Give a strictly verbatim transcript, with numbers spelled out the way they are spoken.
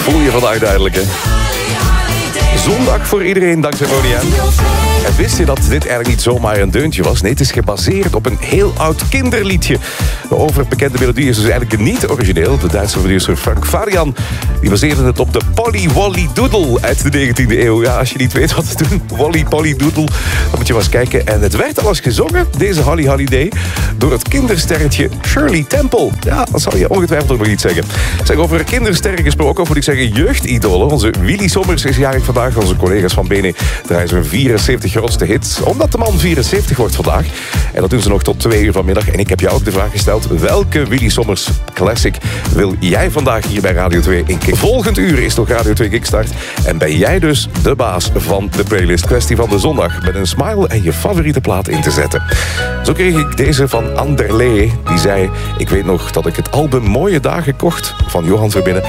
Voel je vandaag duidelijk, hè? Zondag voor iedereen, dankzij Monia. En wist je dat dit eigenlijk niet zomaar een deuntje was? Nee, het is gebaseerd op een heel oud kinderliedje. De overbekende melodie is dus eigenlijk niet origineel. De Duitse producer Frank Farian die baseerde het op de Polly Wolly Doodle uit de negentiende eeuw. Ja, als je niet weet wat te doen, Wolly Polly Doodle, dan moet je maar eens kijken. En het werd al eens gezongen, deze Holly Holiday, door het kindersterretje Shirley Temple. Ja, dat zal je ongetwijfeld ook nog iets zeggen. Zeg, over kindersterren gesproken, of moet ik zeggen jeugdidolen. Onze Willy Sommers is jarig vandaag. Onze collega's van Bene draaien zijn vierenzeventig grootste hits. Omdat de man vierenzeventig wordt vandaag. En dat doen ze nog tot twee uur vanmiddag. En ik heb jou ook de vraag gesteld. Welke Willy Sommers classic wil jij vandaag hier bij Radio twee in Kick? Volgend uur is toch Radio twee Kickstart. En ben jij dus de baas van de playlist. Kwestie van de zondag. Met een smile en je favoriete plaat in te zetten. Zo kreeg ik deze van Anderlee. Die zei, ik weet nog dat ik het album Mooie Dagen kocht van Johan Verbinnen.